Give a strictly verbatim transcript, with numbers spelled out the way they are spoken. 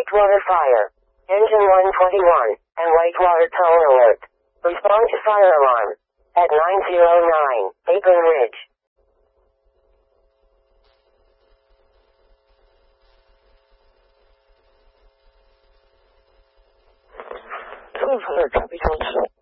Whitewater fire. Engine one twenty-one, and Whitewater tow alert. Respond to fire alarm. At nine oh nine, Apron Ridge. twelve hundred, copy, Jones.